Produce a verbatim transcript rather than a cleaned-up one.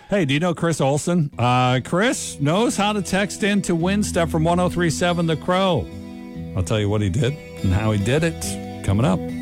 Hey, do you know Chris Olson? Uh, Chris knows how to text in to win stuff from one oh three point seven The Crow. I'll tell you what he did and how he did it coming up.